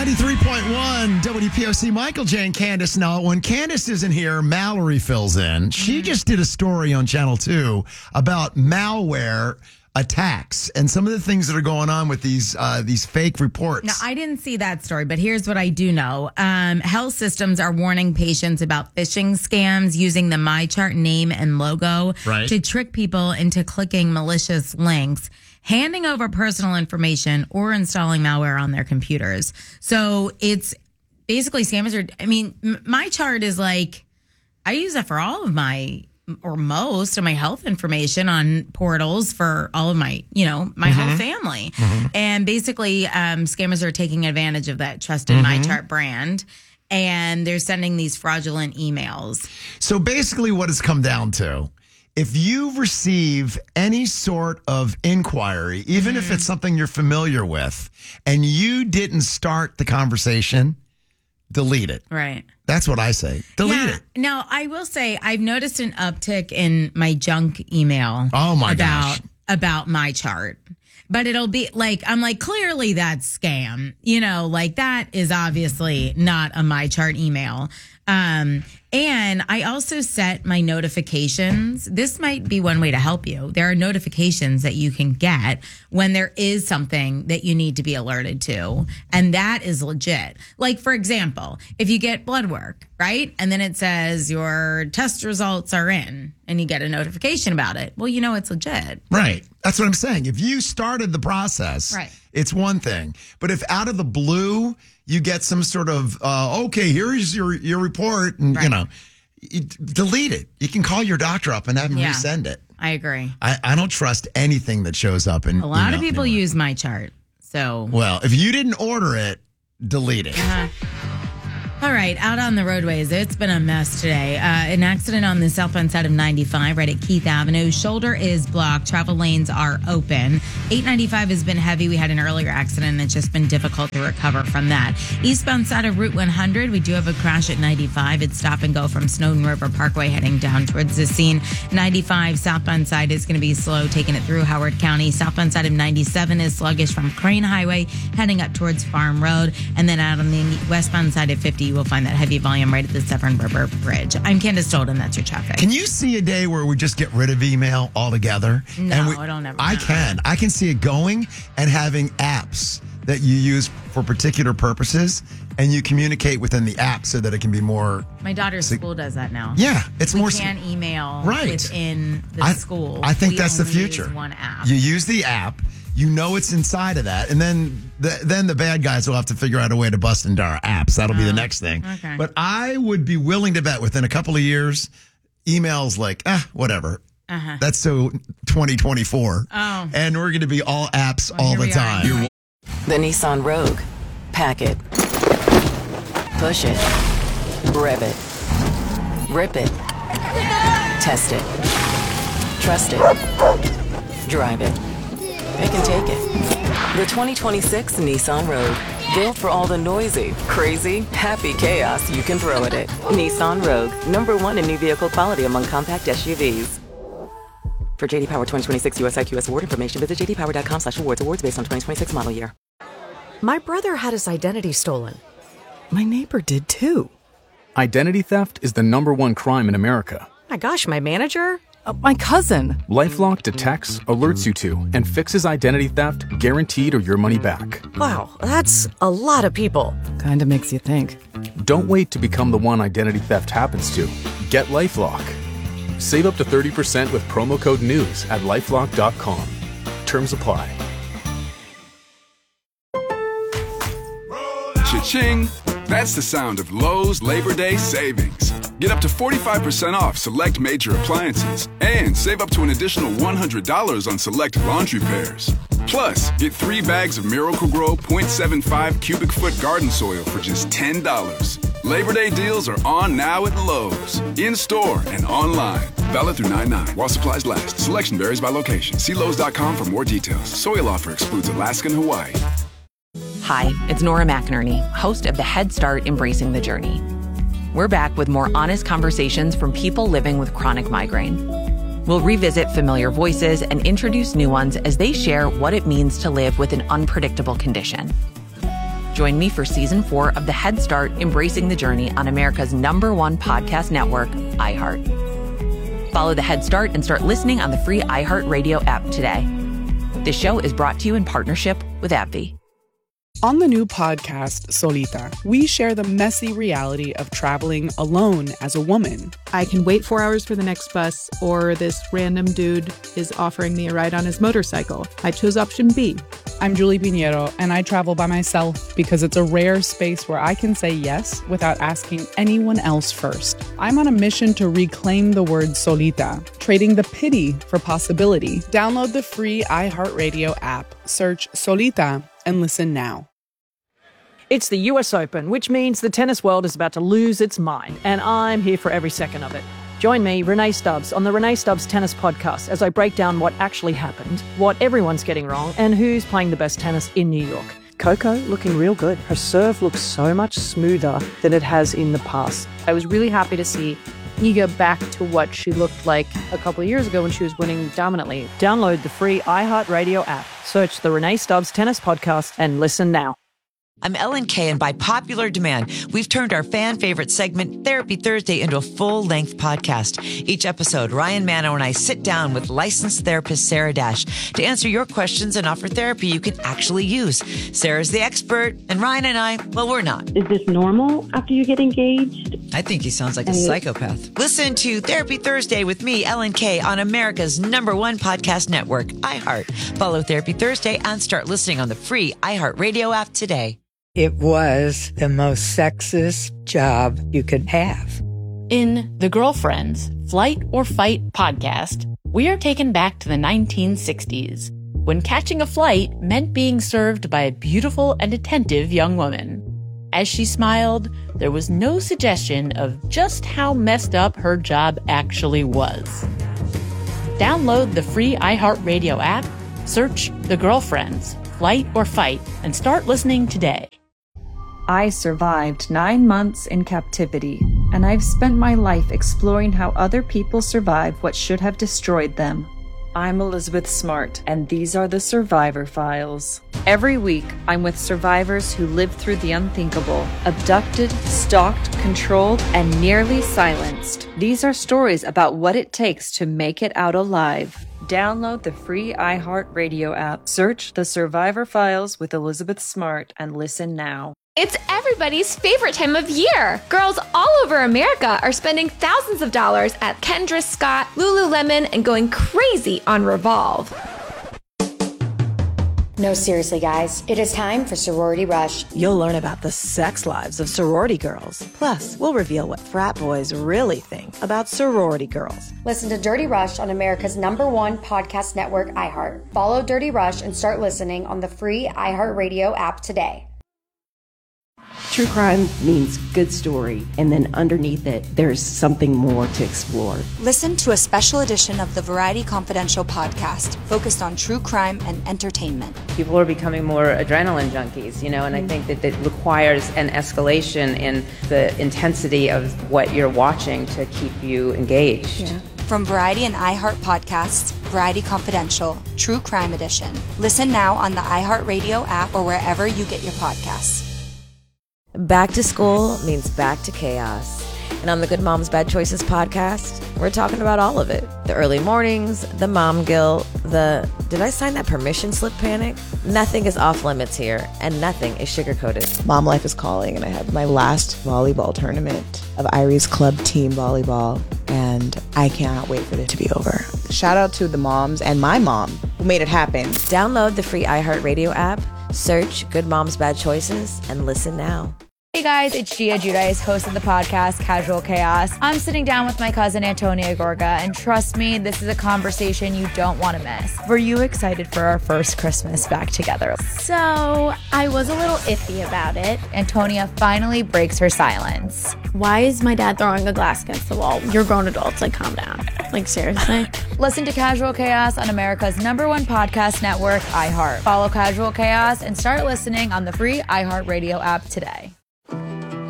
93.1 WPOC, Michael J. and Candace. Now, when Candace isn't here, Mallory fills in. She just did a story on Channel 2 about malware attacks and some of the things that are going on with these fake reports. Now, I didn't see that story, but here's what I do know. Health systems are warning patients about phishing scams using the MyChart name and logo to trick people into clicking malicious links, handing over personal information, or installing malware on their computers. So it's basically scammers are, MyChart is like, I use that for all of my, or most of my health information on portals for all of my, my whole family. And basically, scammers are taking advantage of that trusted MyChart brand, and they're sending these fraudulent emails. So basically what it's come down to, if you receive any sort of inquiry, even if it's something you're familiar with, and you didn't start the conversation, delete it. Right. That's what I say. Delete it. Now, I will say I've noticed an uptick in my junk email. Oh, my gosh. About MyChart. But it'll be like, I'm like, clearly that's scam. That is obviously not a MyChart email. And I also set my notifications. This might be one way to help you. There are notifications that you can get when there is something that you need to be alerted to. And that is legit. Like, for example, if you get blood work, right? And then it says your test results are in and you get a notification about it. Well, it's legit. Right. That's what I'm saying. If you started the process, it's one thing. But if out of the blue, you get some sort of, okay, here's your report, and, delete it. You can call your doctor up and have him resend it. I agree. I don't trust anything that shows up in a lot of people use MyChart. So, well, if you didn't order it, delete it. All right, out on the roadways, it's been a mess today. An accident on the southbound side of 95 right at Keith Avenue. Shoulder is blocked. Travel lanes are open. 895 has been heavy. We had an earlier accident, and it's just been difficult to recover from that. Eastbound side of Route 100, we do have a crash at 95. It's stop and go from Snowden River Parkway heading down towards the scene. 95 southbound side is going to be slow, taking it through Howard County. Southbound side of 97 is sluggish from Crane Highway heading up towards Farm Road. And then out on the westbound side of 50, you will find that heavy volume right at the Severn River Bridge. I'm Candace Stolden. That's your traffic. Can you see a day where we just get rid of email altogether? No, I don't ever. I can. I can see it going and having apps that you use for particular purposes, and you communicate within the app so that it can be more. My daughter's school does that now. Yeah, it's more. We can't email within the school. I think that's the future. Use one app. You use the app. You know it's inside of that, and then the bad guys will have to figure out a way to bust into our apps. That'll be the next thing. Okay. But I would be willing to bet within a couple of years, emails like, whatever. That's so 2024. Oh. And we're going to be all apps all the time. The Nissan Rogue. Pack it. Push it. Rev it. Rip it. Test it. Trust it. Drive it. It can take it. The 2026 Nissan Rogue. Built for all the noisy, crazy, happy chaos you can throw at it. Nissan Rogue. #1 in new vehicle quality among compact SUVs. For JD Power 2026 US IQS award information, visit jdpower.com/awards. Awards based on 2026 model year. My brother had his identity stolen. My neighbor did too. Identity theft is the #1 crime in America. My gosh, my manager? My cousin. LifeLock detects, alerts you to, and fixes identity theft guaranteed or your money back. Wow, that's a lot of people. Kinda makes you think. Don't wait to become the one identity theft happens to. Get LifeLock. Save up to 30% with promo code NEWS at LifeLock.com. Terms apply. Cha-ching! That's the sound of Lowe's Labor Day savings. Get up to 45% off select major appliances and save up to an additional $100 on select laundry pairs. Plus, get 3 bags of Miracle-Gro 0.75 cubic foot garden soil for just $10. Labor Day deals are on now at Lowe's, in-store and online. Valid through 9/9 while supplies last. Selection varies by location. See Lowe's.com for more details. Soil offer excludes Alaska and Hawaii. Hi, it's Nora McInerney, host of the Head Start Embracing the Journey. We're back with more honest conversations from people living with chronic migraine. We'll revisit familiar voices and introduce new ones as they share what it means to live with an unpredictable condition. Join me for Season 4 of the Head Start Embracing the Journey on America's #1 podcast network, iHeart. Follow the Head Start and start listening on the free iHeartRadio app today. This show is brought to you in partnership with AbbVie. On the new podcast, Solita, we share the messy reality of traveling alone as a woman. I can wait 4 hours for the next bus, or this random dude is offering me a ride on his motorcycle. I chose option B. I'm Julie Pinheiro, and I travel by myself because it's a rare space where I can say yes without asking anyone else first. I'm on a mission to reclaim the word solita, trading the pity for possibility. Download the free iHeartRadio app, search Solita, and listen now. It's the US Open, which means the tennis world is about to lose its mind, and I'm here for every second of it. Join me, Renee Stubbs, on the Renee Stubbs Tennis Podcast as I break down what actually happened, what everyone's getting wrong, and who's playing the best tennis in New York. Coco looking real good. Her serve looks so much smoother than it has in the past. I was really happy to see Iga back to what she looked like a couple of years ago when she was winning dominantly. Download the free iHeartRadio app, search the Renee Stubbs Tennis Podcast, and listen now. I'm Ellen Kay, and by popular demand, we've turned our fan favorite segment, Therapy Thursday, into a full-length podcast. Each episode, Ryan Manno and I sit down with licensed therapist Sarah Dash to answer your questions and offer therapy you can actually use. Sarah's the expert, and Ryan and I, well, we're not. Is this normal after you get engaged? I think he sounds like a psychopath. Listen to Therapy Thursday with me, Ellen Kay, on America's #1 podcast network, iHeart. Follow Therapy Thursday and start listening on the free iHeartRadio app today. It was the most sexist job you could have. In The Girlfriends, Flight or Fight podcast, we are taken back to the 1960s, when catching a flight meant being served by a beautiful and attentive young woman. As she smiled, there was no suggestion of just how messed up her job actually was. Download the free iHeartRadio app, search The Girlfriends, Flight or Fight, and start listening today. I survived 9 months in captivity, and I've spent my life exploring how other people survive what should have destroyed them. I'm Elizabeth Smart, and these are the Survivor Files. Every week, I'm with survivors who lived through the unthinkable, abducted, stalked, controlled, and nearly silenced. These are stories about what it takes to make it out alive. Download the free iHeartRadio app, search The Survivor Files with Elizabeth Smart, and listen now. It's everybody's favorite time of year. Girls all over America are spending thousands of dollars at Kendra Scott, Lululemon, and going crazy on Revolve. No, seriously, guys. It is time for Sorority Rush. You'll learn about the sex lives of sorority girls. Plus, we'll reveal what frat boys really think about sorority girls. Listen to Dirty Rush on America's #1 podcast network, iHeart. Follow Dirty Rush and start listening on the free iHeartRadio app today. True crime means good story, and then underneath it, there's something more to explore. Listen to a special edition of the Variety Confidential podcast focused on true crime and entertainment. People are becoming more adrenaline junkies, and I think that it requires an escalation in the intensity of what you're watching to keep you engaged. Yeah. From Variety and iHeart podcasts, Variety Confidential, True Crime Edition. Listen now on the iHeartRadio app or wherever you get your podcasts. Back to school means back to chaos. And on the Good Moms Bad Choices podcast, we're talking about all of it. The early mornings, the mom guilt, the did I sign that permission slip panic? Nothing is off limits here, and nothing is sugar-coated. Mom life is calling, and I had my last volleyball tournament of Irie's club team volleyball, and I cannot wait for it to be over. Shout out to the moms and my mom who made it happen. Download the free iHeartRadio app, search Good Moms Bad Choices, and listen now. Hey guys, it's Gia Giudice, host of the podcast Casual Chaos. I'm sitting down with my cousin Antonia Gorga, and trust me, this is a conversation you don't want to miss. Were you excited for our first Christmas back together? So, I was a little iffy about it. Antonia finally breaks her silence. Why is my dad throwing a glass against the wall? You're grown adults, calm down. Seriously? Listen to Casual Chaos on America's #1 podcast network, iHeart. Follow Casual Chaos and start listening on the free iHeartRadio app today.